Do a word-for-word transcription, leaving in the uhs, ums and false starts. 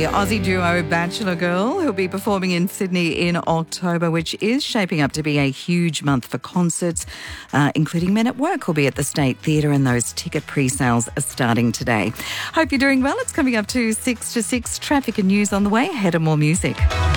Aussie duo Bachelor Girl, who'll be performing in Sydney in October, which is shaping up to be a huge month for concerts, uh, including Men at Work will be at the State Theatre, and those ticket pre-sales are starting today. Hope you're doing well. It's coming up to six to six. Traffic and news on the way. Ahead of more music.